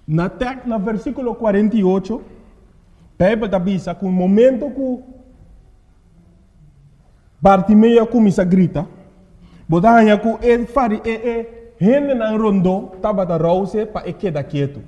Na versículo 48, Bíblia avisa que no momento que Bartimeu começa a gritar, botava que ele fari gente na rondo estava da rouse para quedar quieto.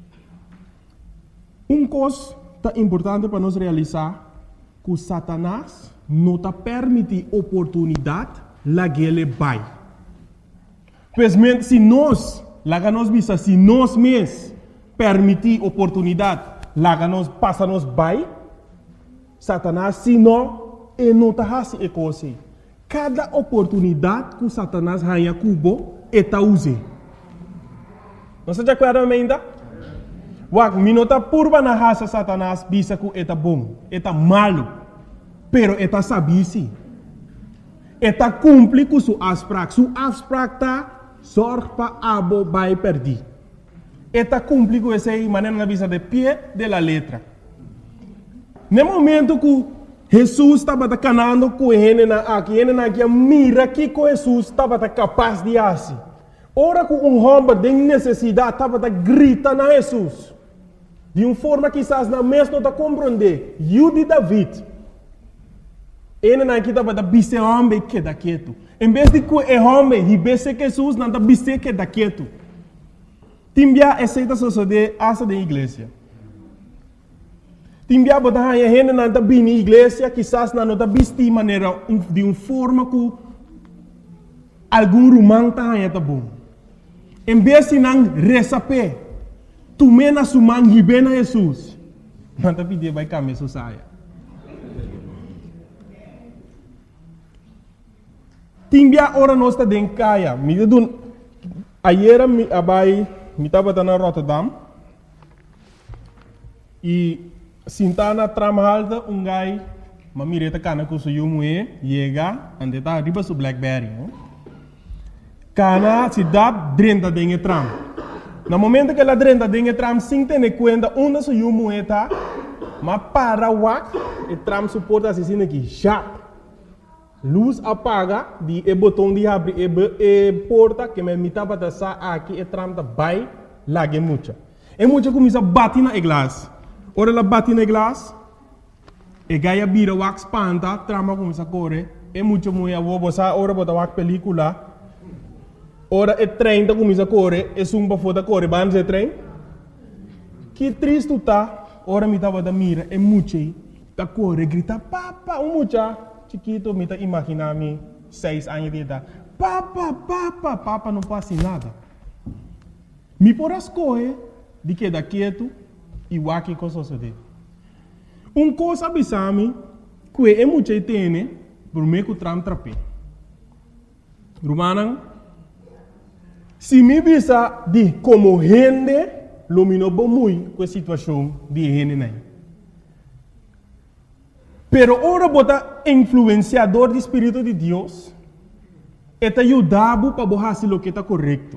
Coisa importante para nós realizar que Satanás não está permite oportunidade lá que ele vai. Pois se nós, lá nós visa, se nós mesmos permitir oportunidade, lá que nós passa nos vai, Satanás se não, ele não está fazendo coisa. Cada oportunidade que Satanás ganha cubo, ele está usando. Não se acorda ainda? Wak, minota purba na raça Satanás bisa que ele está bom, ele está malo, pero ele está sabia sim. Ele está cumpre com sua asprak. Sua asprak está sorte para abo vai perder. Ele está cumpre com essa maneira na visa de pé de la letra. No momento que Jesus estava canando com ele aqui, mira que Jesus estava capaz de fazer. Ora que homem de necessidade estava gritando a Jesus. De uma forma que quizás na mesma não está compreender. Eu de David. Ele não estava a bise homem que da quieto. Em vez de que o homem ribesse Jesus, não está bise que da quieto. Timbia aceita suceder essa da igreja. Timbia botar a gente não está bem na igreja, quizás não está bise de maneira de uma forma que algum romano está bom. Em vez de não receber, tu mena sua mão ribe na Jesus. Não está pedindo vai caminhar sua saia. Timbia ora nós está dentro caia. Ayer me estava na Rotterdam e sentana tramalda gai mamireta cana com seu moe chega ande tá riba su Blackberry. Cana cidade drenta dentro tram. No momento que ela drenta dentro tram sem ter conta onde seu moe tá, mas para wak e tram suporta assim aqui já. Luz apaga, o botão de abrir e porta que me estava a sair aqui e tram da vai lá que muita. E muita começa a bater na glass. Ora ela bate na glass, e gaia bira wax panta, trama começa a correr. E muita mulher vou botar ora botar wax película. Ora e trem da começa a correr, e sumba foda correr, vamos e trem. Que triste tá. Ora me estava da mira, e muita tá correr, grita papa, mucha. Chiquito, me está imaginando 6 anos de idade. Papa, não passa nada. Me por as coisas de que da quieto e o aqui com suceder. Coisa abisame que é muito tem por meio que tram trape. Romana, se me bisa de como gente, lumino muito com a situação de gente nem. Pero ora bota influenciador do Espírito de Deus, eta ajudado para fazer o que está correto.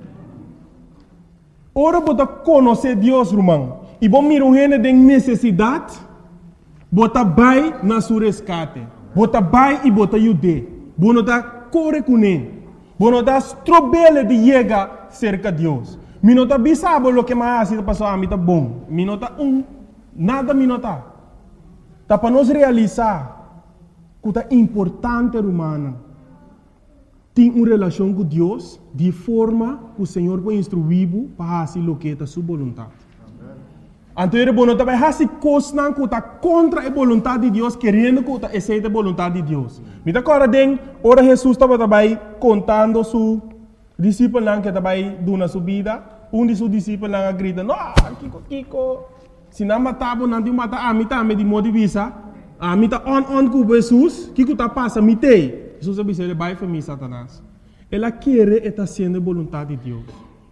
Ora bota conhecer Deus, irmão, e bom mirar gente de necessidade, bota vai na sua resgate, bota vai e bota ajude, bota tá corre com ele, bota tá strobele de chegar cerca de Deus. Minota bisabo lo que mais está passando a mim tá bom, minota nada minota. Tá para nós realizar que é importante, humana, ter uma relação com Deus de forma que o Senhor vai instruir para fazer o que é a sua vontade. Então, ele não vai fazer coisas que está contra a vontade de Deus, querendo que está aceita a vontade de Deus. Me dá agora ora Jesus estava contando seu discípulo que estava dando sua vida, de seus discípulos grita, não, Kiko. Se não matava, não te mata, a mim também de modo de vista, a mim está on com Jesus, que está passando, me tem. Jesus disse, ele vai para mim, Satanás. Ela quer estar sendo a vontade de Deus.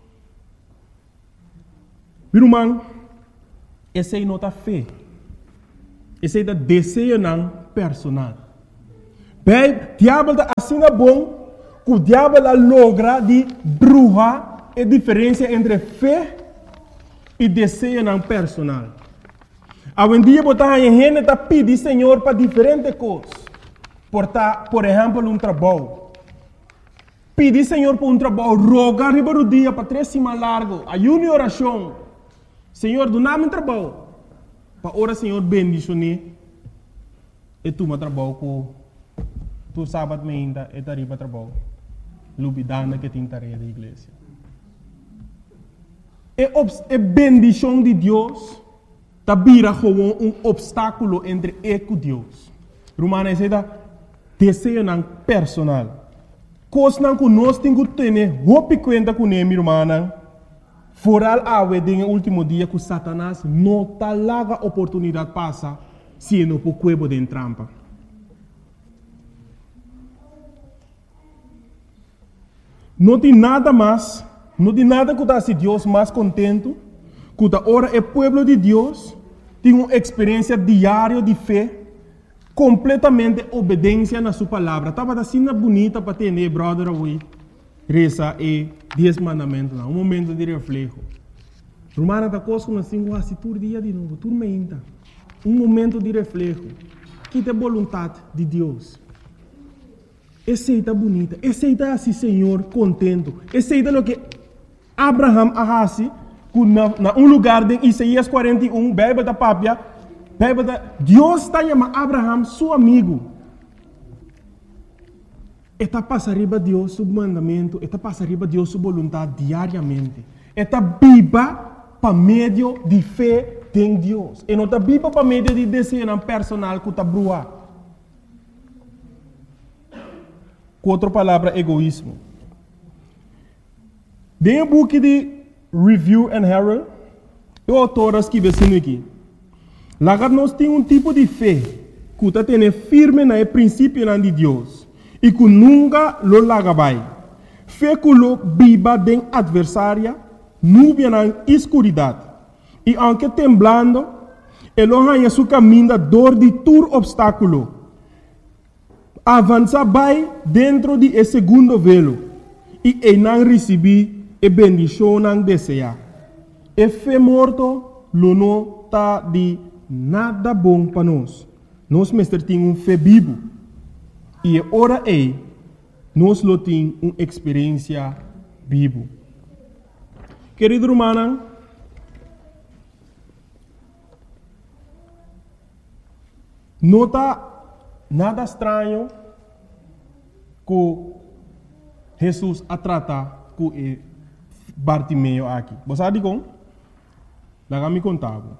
Meu irmão, essa é nota fé. Essa é o desejo não personal. Bem, o diabo está assim bom, que o diabo logra de bruxa a diferença entre fé e desejo não personal. Hoje em dia, a gente está pedindo Senhor para diferentes coisas. Por exemplo, trabalho. Pedir Senhor para trabalho, rogar riba do dia para 3 semanas largo, ayuno e oração. Senhor, do nome trabalho. Para ora, Senhor, bendicionar. E tu me trabalho com tu sábado ainda e tarifa trabalho. Lubidana que tem tarefa da igreja. É bendição de Deus. Tabira gewoon obstáculo entre eu e Deus. Romana é desejo não personal. Coisa não que nós temos que ter, roupa conta com ele, romana. Foral awe den último dia que Satanás não tá larga oportunidade passa se não por cuebo de trampa. Não tem nada mais, não tem nada que tá se Deus mais contento, que tá ora é povo de Deus, tem uma experiência diária de fé, completamente obediência na sua palavra. Tava assim bonita para ter, brother, away. Reza e 10 mandamentos, um momento de reflexo. Romana está conosco assim, quase todo dia de novo, tudo ainda. Um momento de reflexo. Que é a vontade de Deus. Aceita bonita, aceita assim, Senhor, contento. Aceita o que Abraham arrasi, na um lugar de Isaías 41, Bíblia da Pápia, Deus está chamando Abraham, seu amigo. Está passariba Deus seu mandamento, está passariba Deus sua vontade diariamente. Está viva para meio de fé em Deus. E não está viva para meio de desejo personal que está brua. Com outra palavra, egoísmo. Dentro do book de Review and Herald, o autor escreve assim aqui. Lá nós temos um tipo de fé que está tendo firme no princípio de Deus. E que nunca lo lagabai. Fé que lo viva den adversária, nubia na escuridade. E aunque temblando, ele arranha seu caminho da dor de todo obstáculo. Avança vai dentro de esse segundo velo. E ele não recebe a bendição não deseja. E fé morto, lo não está de nada bom para nós. Nós mestre temos fé vivo. E ora nós lo temos uma experiência viva. Querido romana, não está nada estranho que Jesus a tratar com Bartimeu aqui. Você sabe como? Lá me contava.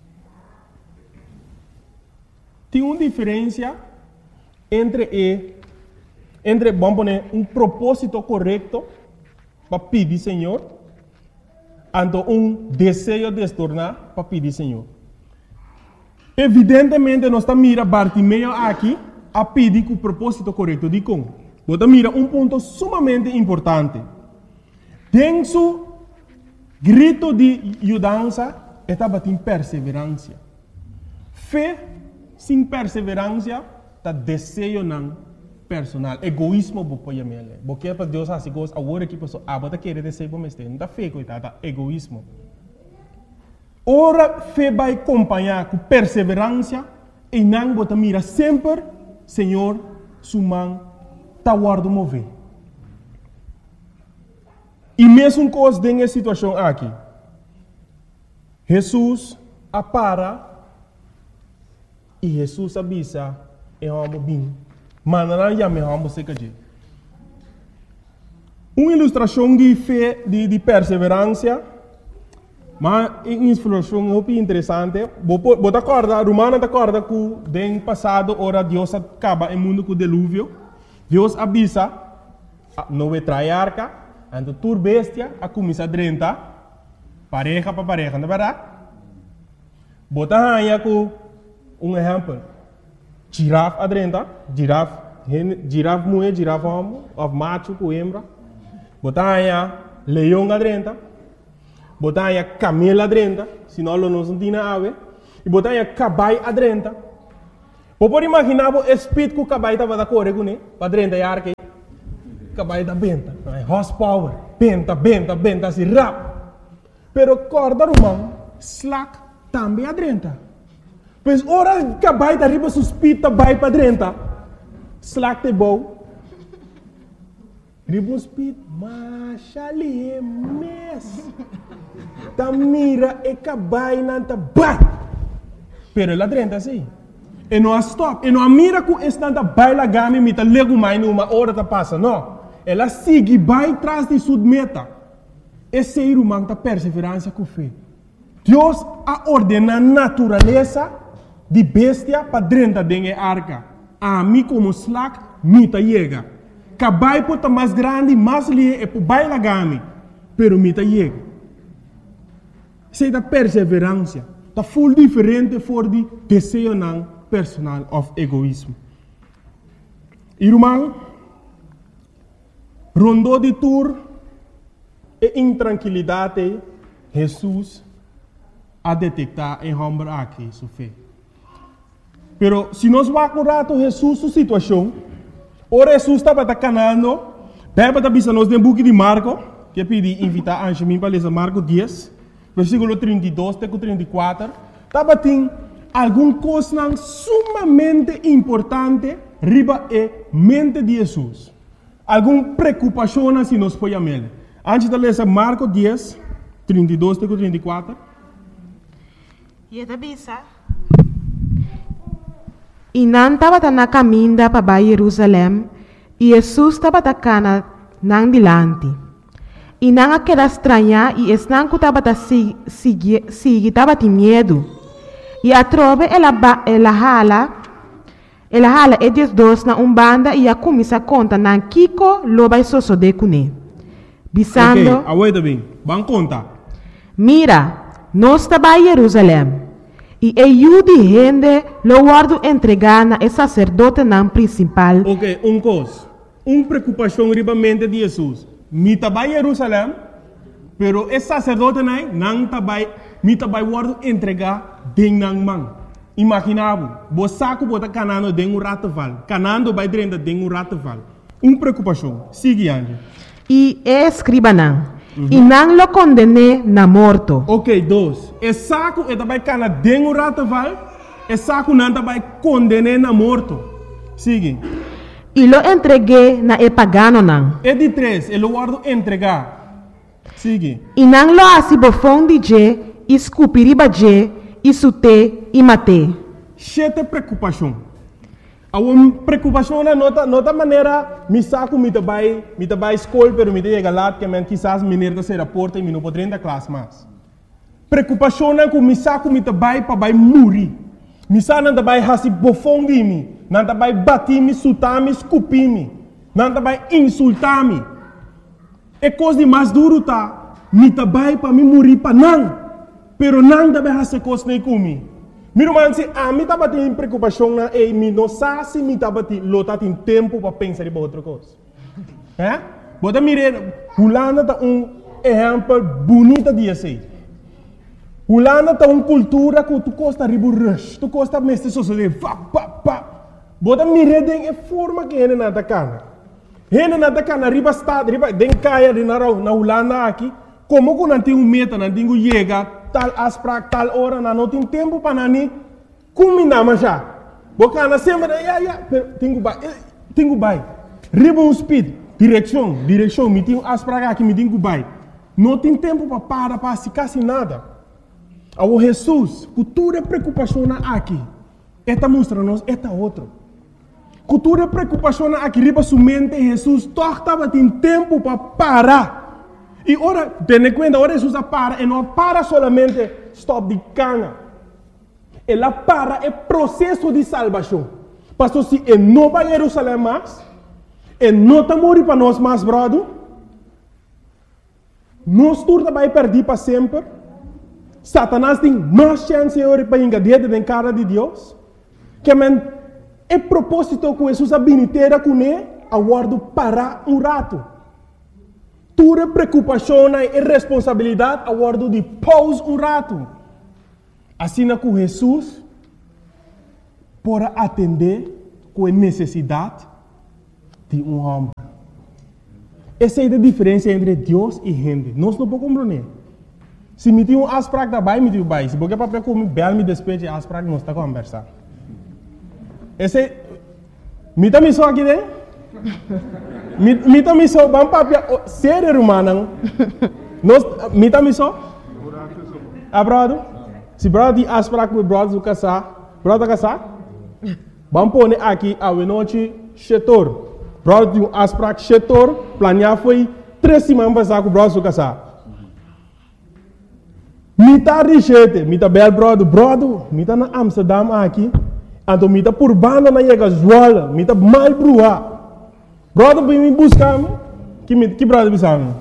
Tem uma diferença entre vamos poner um propósito correto para pedir Senhor, e desejo de se tornar para pedir Senhor. Evidentemente, nós estamos mirando Bartimeu aqui a pedir com o propósito correto de como. Você mira um ponto sumamente importante. Tem seu grito de mudança, estava em perseverança. Fé sem perseverança está desejo não personal, egoísmo por ele. Porque para Deus assim gosta, agora que pessoa abota querer desejo para mestre, não está fé coitada, egoísmo. Ora fé vai acompanhar com perseverança e não bota mira sempre, Senhor, sua mão está guardo mover. E mesmo coisa nessa situação aqui, Jesus apara e Jesus avisa e vamos bem. Mas já me vamos secar. Uma ilustração de fé, de perseverança, mas uma ilustração muito interessante. Você acorda, Romana acorda que no passado, ora Deus acaba o mundo com o dilúvio. Deus avisa, não vai trair arca, então tur bestia, a começar a drentar, pareja para pareja, não é verdade? Você aí com um exemplo. Girafa adrenta, girafa mulher, girafa homem, of macho com hembra. Botanha leão adrenta, botanha camelo adrenta, senão não tem ave. E botanha cabai adrenta. Pode imaginar o espírito que o cabai estava da correr com ele, para adrenta e arque. Cabai da benta, horsepower, benta, assim rap. Pero corda romano, slack também adrenta. Pois ora que vai da riba suspita vai para dentro. Slack te bom. Riba suspita, mas ali é mes. ta mira e cabai nanta bai. Pero ela drenta assim. E não stop. E não mira que estanta baila gami mita lego mais numa hora ta passa. Não. Ela sigue vai tras de sua meta. Esse ser humano ta perseverança com fé. Deus a ordena a natureza de bestia para dentro da arca. A mim como slack, mita chega. Cabai pota mais grande, mais lie e por baila gami. Pero mita chega. Sei da perseverança. Tá full diferente for de desejo não personal of egoísmo. Irmão, rondou de tour e intranquilidade, Jesus a detectar em homem aqui, sua fé. Pero se nós vamos curar Jesus sua situação, ora Jesus estava canando, beba da bisa nós no book de Marco, que eu pedi invitar a Anjemim para ler Marco 10, versículo 32 até 34, estava tem alguma coisa sumamente importante riba e mente de Jesus. Alguma preocupação se nós podemos ver. Antes de ler Marco 10, 32 até 34. E da bisa. E não estava na caminho para Jerusalém, e Jesus estava na dilante. E não aquela estranha, e não que estava estava de medo. E a trove ela hala e diz dois na banda e a começa a contar na Kiko lo vai sosso de cune. Bisando. Ok, aguenta bem. Vamos contar. Mira, nós estamos em Jerusalém. E eu de gente lo guardo entregar na sacerdote não principal. Ok, coisa. Preocupação riba mente de Jesus. Mi tabai Jerusalém, pero esse sacerdote não tabai, mi tabai guardo entregar ding nang mang. Imaginavo, bo saco bota canando ding rataval, canando vai dentro ding rataval. Preocupação. Sigue ande. E escriba não. E não lo condene na morto. Ok, dois. E saco e tabai cana ding rataval, e saco não tabai condene na morto. Sigue. E lo entreguei na pagano não. E de três, ele guardo entregar. Sigue. E não lo assim bofão de je, escupiriba je, isute e mate. Chete preocupação. A uma preocupação na nota maneira, me saco me tabai escola, pero me chega lá que men quizás menino da ser porta e me não poderia da classe mais. Preocupação na com me saco me tabai para vai morrer. Me saco não tabai hasi bofão de mim. Não tabai bater-me, sutar-me, escupir-me. Não tabai insultar-me. É coisa de mais duro tá. Me tabai para me morrer para não. Pero não tabai hasi coisa nem comigo. Meu irmão, se a mim tava tendo preocupação na e me não sabe se me tava lotar tem tempo para pensar em outra coisa. É? Bota mire, Holanda tá exemplo bonito de assim. Holanda tá cultura que tu costa ribu rush, tu costa mestre sociedade, Bota mire den forma que ele nada cana. Ele nada cana riba estado, riba den caia de na Holanda aqui, como que não tem meta, não tem chega tal asprak tal hora, não tem tempo para nani, combinamos já. Bocana sempre, tenho bai. Riba speed, direção, me tenho asprak aqui, me tenho bai. Não tem tempo para quase nada. O Jesus, cultura preocupação aqui. Esta mostra-nos, esta outro. Cultura preocupação aqui, riba sua mente, Jesus, estava tem tempo para parar. E ora, tenha conta, ora Jesus para, e não para solamente stop de cana. Ela para é processo de salvação. Pastor, se ele não vai a Jerusalém mais, ele não está morrendo para nós mais, brother, nós todos vai perder para sempre. Satanás tem mais chance para engadir na cara de Deus. Que é propósito que Jesus habilitera com ele, aguardo para rato. Tua preocupação e responsabilidade aguardo de pause rato. Assim que Jesus para atender com a necessidade de homem. Essa é a diferença entre Deus e gente. Nós não podemos compreender. Se me tem asprak da bai, me tem bai. Se porque para comer bel me despeje asprak não está conversando. Esse me tá me só aqui dentro. Me tá me só vamos papia sério humano. Nós me tá me só. brother? Se brother tem afspraak met brother do casar, brother casar? Vamos pôr aqui a noite setor. Brother tem afspraak setor, planear foi 3 semanas passar com o brother do casar. Mita richete, mita bel brother, mita na Amsterdam aqui, então mita por banda na chega Zwolle, mita mal brua. Brother vem me buscar, que brother bisang?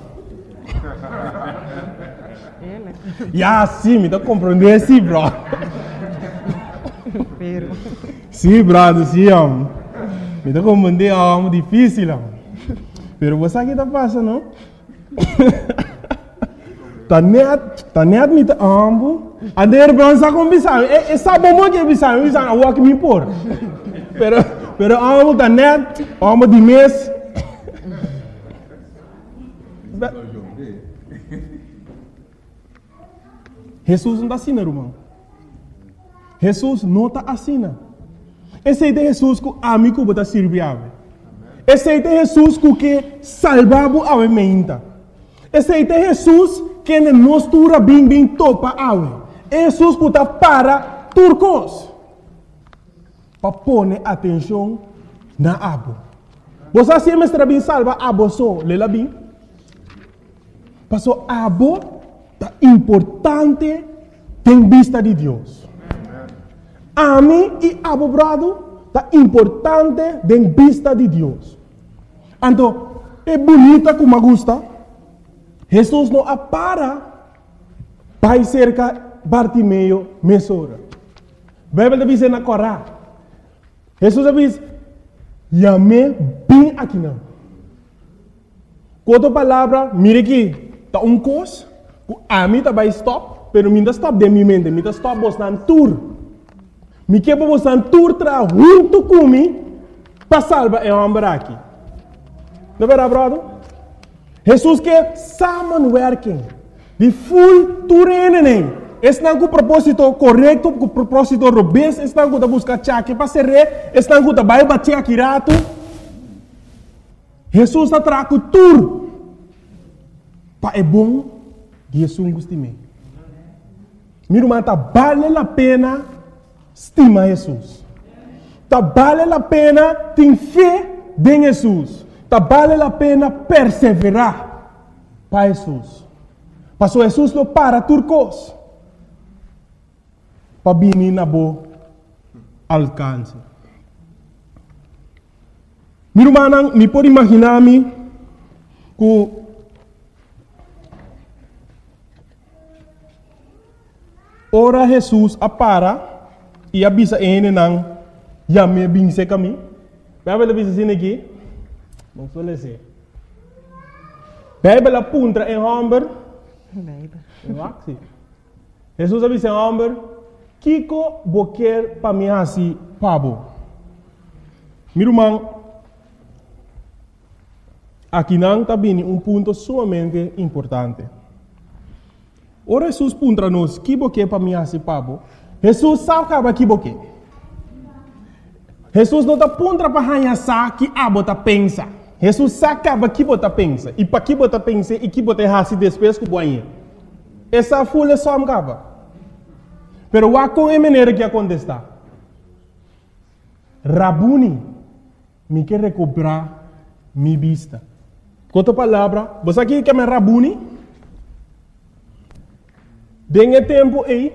Ya, sim, mita compreender sim, bro. Sim, brother, sim, mita compreender é difícil, pero você aqui tá passando, não? Tá net met de ambo. A de heer sa kon bisang. Sa bomo ke bisang awak mi por. Pero ambo tá net, ambo di mes. Jesus não está assim, irmão. Jesus não está assim. Esse é Jesus que amigo bota serviável. Esse é Jesus que salvava a mente. Esse é Jesus que não mostura bem topa awe. Jesus que está para turcos. Para pôr atenção na abo. Você sempre está bem salva abo só, lela bem. Passou abo é importante em vista de Deus. A mim e abo brado é importante em vista de Deus. Então, é bonita como gusta. Jesus não para vai cerca Bartimeu mesora. Bíblia diz na Corá. Jesus diz, "Yame bem aqui não." Outra palavra, mire aqui, tá cos, a mim tá vai stop, pero minda stop de minha mente, minda stop bostan tour. Me que para bostan tour tra junto comigo para salvar o homem aqui. Não é verdade? Jesus quer samenwerking. De full toerening. Estão com o propósito correto, com o propósito robusto, estão com a busca chaque para ser rei, estão com a vai bater aqui rato. Jesus está trazendo tudo. Para é bom, Jesus gosta de mim. Meu irmão, tá vale a pena estimar Jesus. Tá vale a pena ter fé em Jesus. Tá vale a pena perseverar para Jesus. Passou Jesus não para turcos. Para vir na boa alcance. Meu irmão, me pode imaginar-me que ora Jesus apara e avisa ele não já me binse caminho. Vai ver avisa assim aqui. Não suele ser. Bíblia apunta em homem. Jesus avisa em homem. Kiko boquer para mim assim, pabo. Meu irmão, aqui não está bem ponto sumamente importante. Ora Jesus punta nos, que boquer para mim assim, pabo. Jesus sabe que boquer. Jesus não está punta para hanhar que abo tá pensa. Jesus sabe que bota pensa. E para que bota pensa e que bota hasi depois que boinha. Essa folha só me acaba. Pero wa com a maneira que acontece. Rabuni, me quer recobrar minha vista. Com outra palavra, você aqui que é Rabuni? Dengue tempo aí,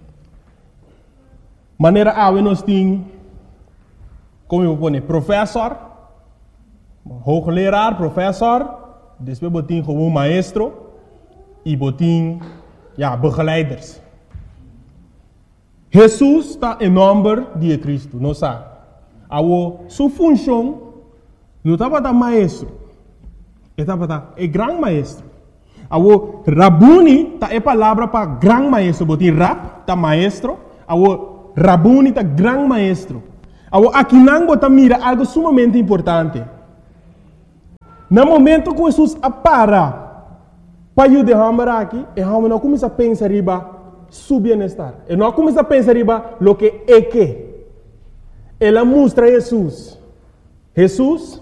maneira a nós tem, como eu vou dizer, professor, hoogleraar, professor, depois botin como maestro e botin, begeleiders. Jesus está em nome de Cristo, não sabe? Sua função não estava da maestro, estava da grande maestro. Rabuni é palavra para grande maestro, botin rab tá maestro, Rabuni tá grande maestro. Aqui não bota mira algo sumamente importante. No momento que Jesus apara para ajudar aqui, e não começa a pensar riba su bienestar. E não começa a pensar riba lo que é que. Ela mostra Jesus. Jesus,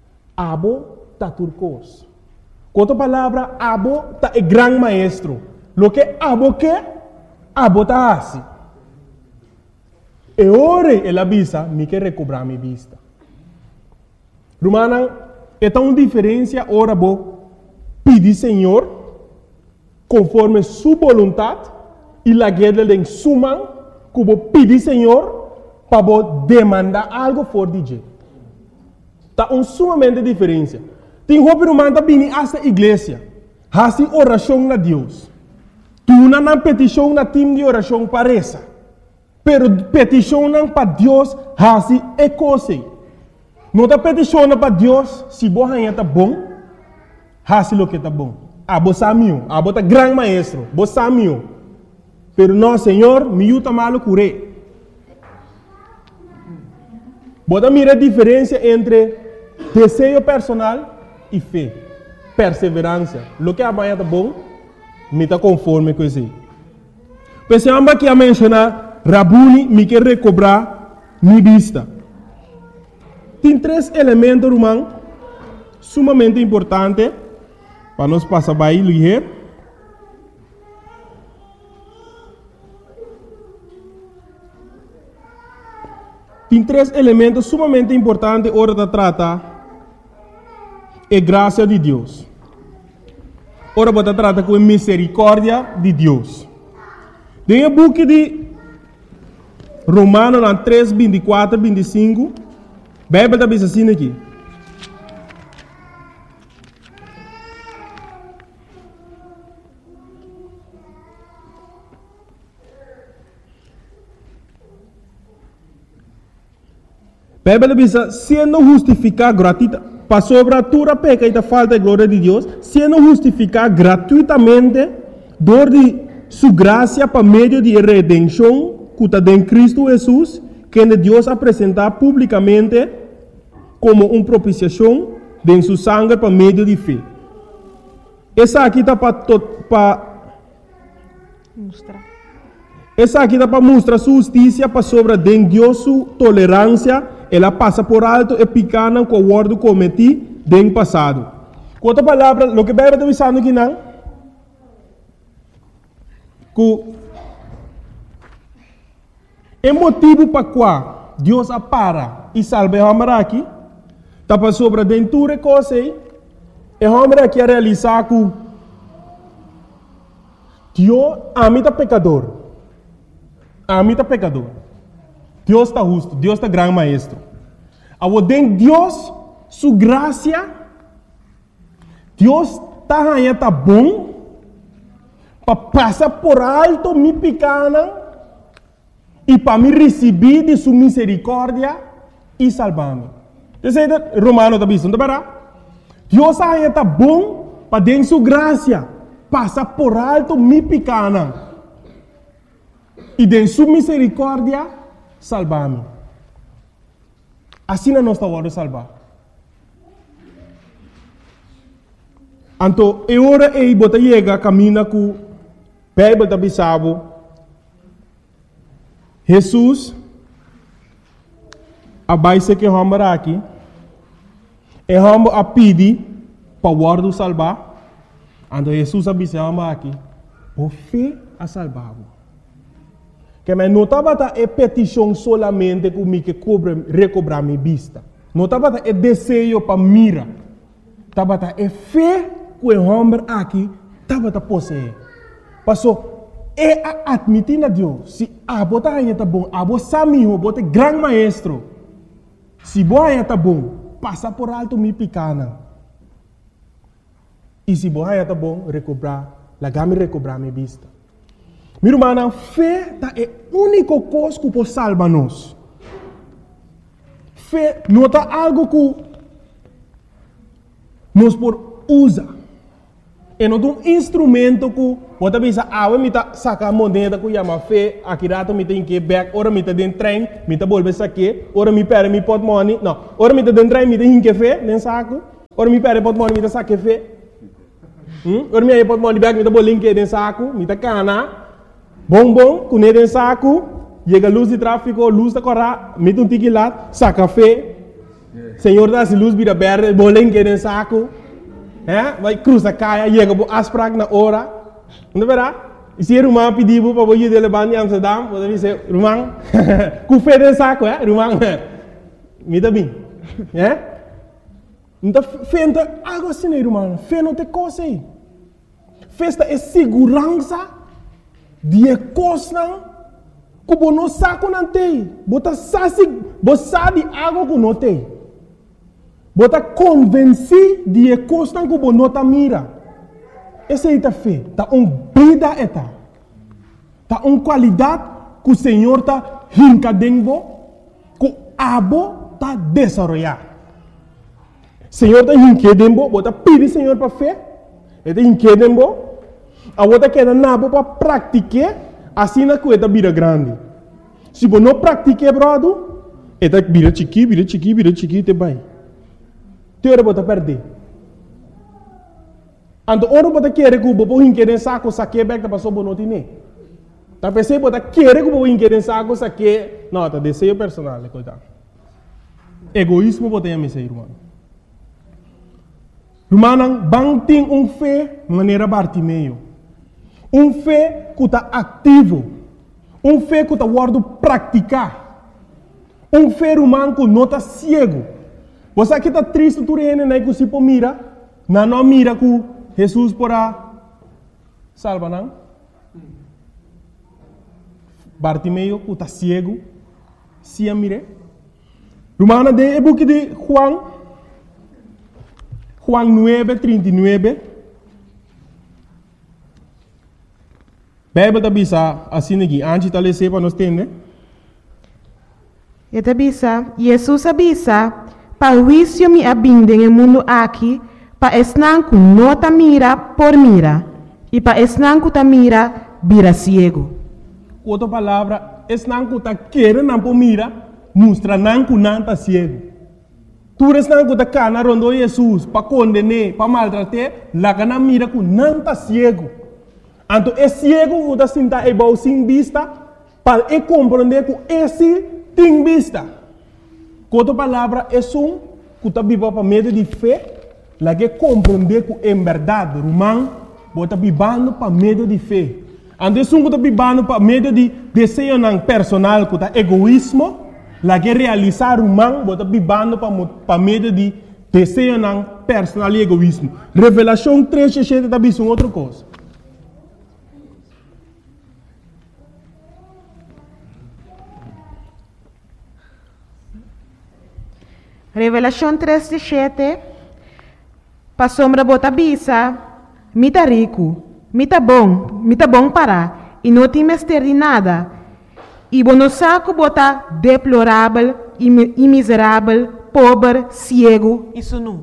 abo tá turcos. Com outra palavra, abo tá é grande maestro. Lo que abo tá assim. E ora ela avisa, me quer recobrar minha vista. Romana, é tão diferença ora bo pedir Senhor conforme sua vontade e la guerra de suma que bo pedir Senhor para bo demandar algo for de. Tá sumamente diferença. Tem roupa romana bem essa igreja, assim oração na Deus. Tu não petição na time de oração parece. Pero petição para Deus, assim é coisa. Não tá petição para Deus, se você está bom, assim o que está bom. Você sabe, você é grande maestro, você sabe. Pero não, Senhor, me ajuda malo curé. Você mira a diferença entre desejo personal e fé, perseverança. O que amanhã está bom, me está conforme com isso. Pensamos que a mencionar, Rabuni me quer recobrar minha vista. Tem 3 elementos, irmão, sumamente importantes para nós passar para aí, ligeiro. Tem 3 elementos sumamente importantes hora de tratar. É graça de Deus. Ora, você trata com a misericórdia de Deus. Tem o book de Romanos 3, 24, 25. A Bíblia está assim aqui. A Bíblia diz, sendo justificado gratuitamente, para sobre a tua peca e a falta de glória de Deus, sendo justificado gratuitamente, dor de sua graça para meio de redenção, que está em Cristo Jesus, que Deus apresentar publicamente como uma propiciação de sua sangue para meio de fé. Essa aqui está para mostrar. Essa aqui está para mostrar sua justiça para sobre de Deus sua tolerância. Ela passa por alto e picana com o word cometido no passado. Com outra palavra, o que a Bíblia está dizendo aqui não? Que é motivo para qual Deus apara e salva o homem aqui, está para sobre dentro de coisa e o homem aqui a realizar que Deus ama o pecador. Ama o pecador. Deus está justo, Deus está grande maestro. Ao den Deus, sua graça, Deus está bom, para passar por alto minha pequena e para me receber de sua misericórdia e salvar-me. Você é Romano está dizendo, Deus está bom para den sua graça, passar por alto minha pequena e de sua misericórdia salvar-me. Assim não está hora de salvar. Então, é hora de você chegar caminho com a Bíblia da Bissau. Jesus, a base que vamos aqui, é vamos a pedir para o word salvar. Então, Jesus a Bissau aqui, por fé a salvar. Que me notava é petição solamente que me recobrar minha vista. Notava é desejo para mira. Tava é fé que o homem aqui tava possuir. Passou é admitir a Deus. Se a bota aí tá bom, a bota samiho, bota grande maestro. Se boa aí tá bom, passa por alto minha pequena. E se boa aí tá bom, recobrar, me recobrar minha vista. Meu irmão, fé é a única coisa que pode salvar nós. Fé não é algo que nós podemos usar. É não um instrumento que você pensa, eu vou sacar a moneda que chama fé, aqui rato eu tenho que ir back, ora eu estou dentro do trem, eu estou voltando aqui, ora eu pego meu portmoney, não, ora eu estou dentro do trem, eu tenho que ir fé, nem saco, ora eu pego o portmoney, eu estou sacar fé, ora eu pego o portmoney back, eu estou voltando aqui dentro do saco, eu estou cana. Bom, com ele em saco, chega a luz de tráfego, luz da corra, mete um tique lá, saca café, Senhor dá-se luz, vira verde, bolen que em saco, vai cruza caia, chega a asprag na hora, não verá? Se Rumang pediu para você de levar em Amsterdam, você diz, Rumang, com fé de saco, Rumang, me dá bem, Então, fé não tem algo assim, Rumang, fé não tem coisa aí. Festa é segurança de coisa que você não sabe não tem. Você sabe algo que não tem. Você está convencido de coisa que você não mira. Essa é a fé. Está uma vida. Está uma qualidade que o Senhor está rincadendo, que o abo está desenvolvendo. O Senhor está rincadendo, você pede ao Senhor para fé. Ele está rincadendo. A outra queda nabo para praticar, assim na coisa vira grande. Se você não praticar, brother, ele vira chiqui, te vai. Te ora bota perder. Então, ora bota querer que o bobo hinquer saco, saque back da passou bonoti ne. Tá pensei bota querer que o bobo hinquer saco, saque, não, tá desejo personal, coitado. Egoísmo bota em mim, irmão. Irmão, bang tem fé maneira Bartimeu. Fé que está ativo. Fé que está guardo praticar. Fé humano que não está cego. Você aqui está triste, tu né, que se pode mira, não mira que Jesus porá salva, não? Bartimeu que está cego, se a mire. Romana de book de Juan 9:39. Bíblia está bisa assim aqui, antes de ler para nós entender. Eta bisa, Jesus avisa, para juízo me abinde no mundo aqui, para esnanco nota mira por mira, e para esnanco ta mira, vira ciego. Outra palavra, esnanco ta querer não por mira, mostra nanco não ta ciego. Tu esnanco ta cana rondo Jesus, para condenar, para maltratar, lá cana mira com não ta ciego. Então, é cego que está sentado igual sem vista, para compreender que esse tem vista. Com outra palavra, é um que está vivendo para meio de fé, lá que compreender que é verdade, Romão, está vivendo para meio de fé. Então, é um que está vivendo para meio de desejo personal, que está egoísmo, lá que realizar Romão, está vivendo para meio de desejo personal e egoísmo. Revelação 3:7 está vivendo outra coisa. Revelação 3:7. Para sombra bota bisa, mita rico, mita bom para, e não tem mestre de nada. E bono saco bota deplorável, e miserável, pobre, cego e sunu.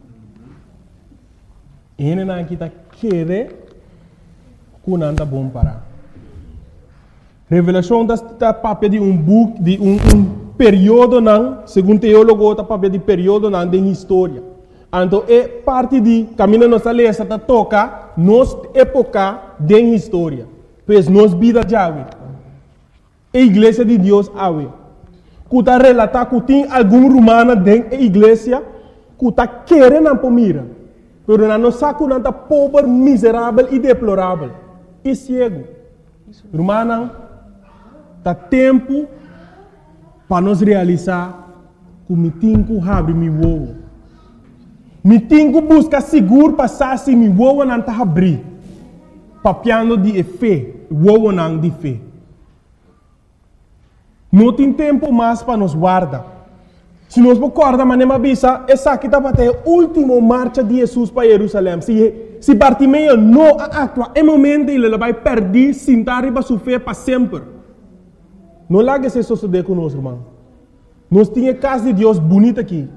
Ele não está querendo que não está bom para. Revelação está papel de book, de período não, segundo teólogo, está papel de período não de história. Então, é parte de caminho nossa lei, está toca nos época de história. Pois nos vida já a igreja de Deus a que está relatar que tem algum romano dentro da igreja que está querendo não mira, mas não sabe que não está pobre, miserável e deplorável e cego. Romano, está tempo para nós realizar que me tenho que abrir meu ovo. Me tenho que buscar seguro passar se meu ovo não está abrir. Papiando de fé, o ovo não de fé. Não tem tempo mais para nos guardar. Se nós recordamos, mas avisa, essa aqui está até a última marcha de Jesus para Jerusalém. Se Bartimeu não atua, é momento ele vai perder, sentar e vai sofrer para sempre. Não lá que se suceder conosco, irmão. Nós temos a casa de Deus bonita aqui.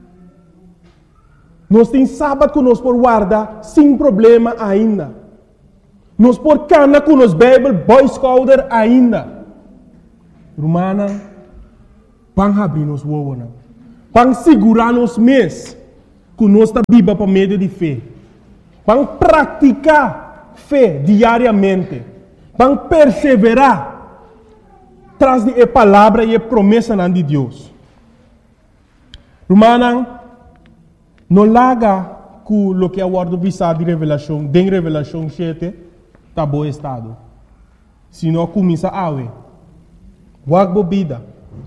Nós temos sábado que nós por guardar sem problema ainda. Nós por cana com nos Bible, Boy Scouter ainda. Romana, vamos abrir nos ovos. Vamos segurar nos mês que nós está viva para meio de fé. Vamos praticar fé diariamente. Vamos perseverar traz de a palavra e a promessa de Deus. Romana, não larga que o que é o guardo visado de revelação, de revelação 7, está bom estado. se não começa a ver. Wak bebida.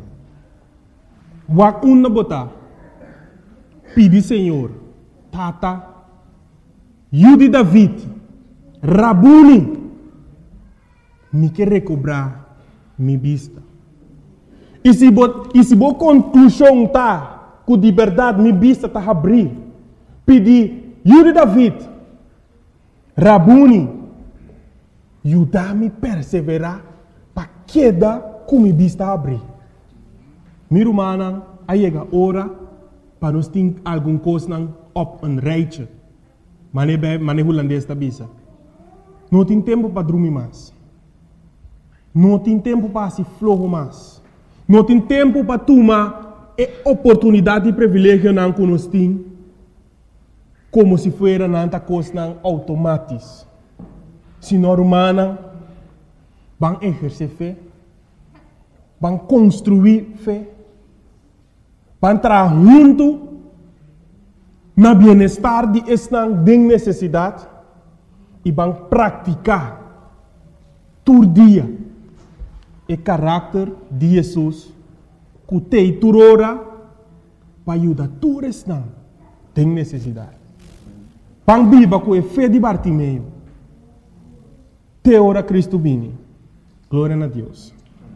Wak na botar. Pedi Senhor. Tata. Yudi David. Rabuni. Me quer recobrar minha vista. E se boa conclusão tá, que de verdade minha vista tá abrir. Pedi, Yudi David, Rabuni, ajuda-me a perseverar para queda com minha vista abrir. Minha irmã, aí chega a hora para nós ter alguma coisa op een rijtje. Mané holandês da bisa. Não tem tempo para dormir mais. Não tem tempo para se flojo mais. Não tem tempo para tomar a oportunidade e privilégio que nós temos, como se fosse nanta coisa automática. Se nós humanos vamos exercer fé, vamos construir fé, vamos trabalhar junto no bem-estar de esta necessidade e vamos praticar todo dia o caráter de Jesus, que tem turora para ajudar todos que têm necessidade. Vamos viver com a fé de Bartimeu. Até hora Cristo vem. Glória a Deus.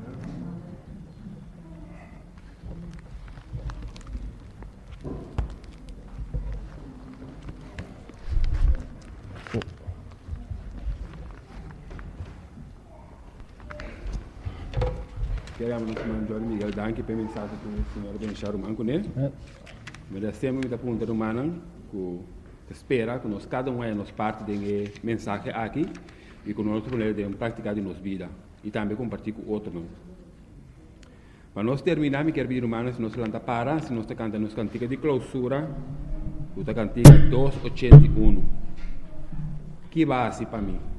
Queremos nos mandar Miguel danke per mensagem que o senhor deixar um anco né. Mas sempre muita pergunta humana que espera que nós cada um é nos parte de mensagem aqui e que nós podemos praticar em nossa vida e também compartilhar com outros. Para nós terminar, me quero pedir humanos, se nós canta para, se nós canta nos cantiga de clausura, o cantiga 281. Que base para mim?